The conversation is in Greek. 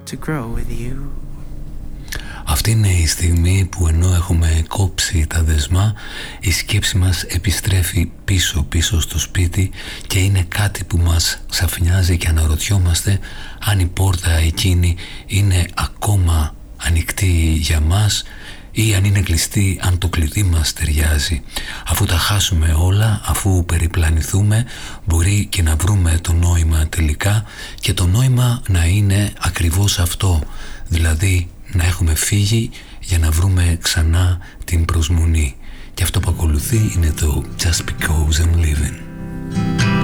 to grow with you. Αυτή είναι η στιγμή που ενώ έχουμε κόψει τα δεσμά, η σκέψη μας επιστρέφει πίσω στο σπίτι και είναι κάτι που μας ξαφνιάζει και αναρωτιόμαστε αν η πόρτα εκείνη είναι ακόμα ανοιχτή για μας ή αν είναι κλειστή, αν το κλειδί μας ταιριάζει. Αφού τα χάσουμε όλα, αφού περιπλανηθούμε, μπορεί και να βρούμε το νόημα τελικά, και το νόημα να είναι ακριβώς αυτό, δηλαδή να έχουμε φύγει για να βρούμε ξανά την προσμονή. Και αυτό που ακολουθεί είναι το Just Because I'm Living.